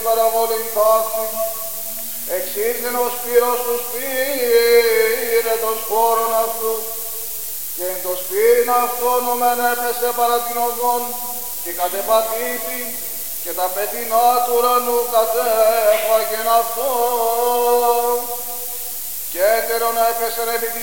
παραβολήν ταύτη, εξήλθεν ο Σπύρος του σπήρε το σπόρον αυτού, και εν το σπύριν αυτόν ομεν έπεσε παρά την οδόν, και κατεπατήθη, και τα πετεινά του ουρανού κατέφαγεν αυτό, και έτερον έπεσεν επί